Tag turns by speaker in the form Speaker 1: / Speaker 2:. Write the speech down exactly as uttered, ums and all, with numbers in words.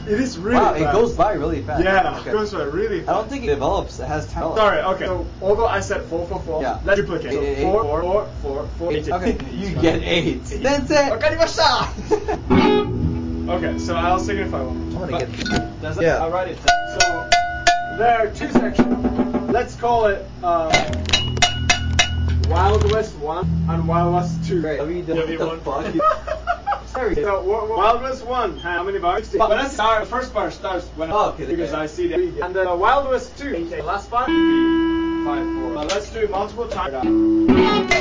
Speaker 1: It is really
Speaker 2: wow,
Speaker 1: fast.
Speaker 2: it goes by really fast.
Speaker 1: Yeah,
Speaker 2: okay.
Speaker 1: it goes by really fast.
Speaker 2: I don't think it develops. It has time.
Speaker 1: Sorry, okay. So although I said four, four, four,
Speaker 2: yeah.
Speaker 1: let's duplicate. So
Speaker 2: eight,
Speaker 1: four,
Speaker 2: eight.
Speaker 1: four, four, four, four, eight.
Speaker 2: Okay, you get eight. That's it.
Speaker 1: Wakarimashita! Okay, so I'll signify one.
Speaker 2: I'm gonna
Speaker 1: But-
Speaker 2: get.
Speaker 1: Does
Speaker 2: Yeah.
Speaker 1: I'll write it. So there are two sections. Let's call it uh, Wild West one and Wild West two.
Speaker 2: Great.
Speaker 1: W
Speaker 2: W
Speaker 1: one.
Speaker 2: what the Sorry.
Speaker 1: So w- w- Wild West one, how many bars? When I start, the first bar starts when
Speaker 2: Oh, okay,
Speaker 1: because
Speaker 2: okay.
Speaker 1: I see the and the Wild West two, the last bar would be five four. But let's do it multiple times.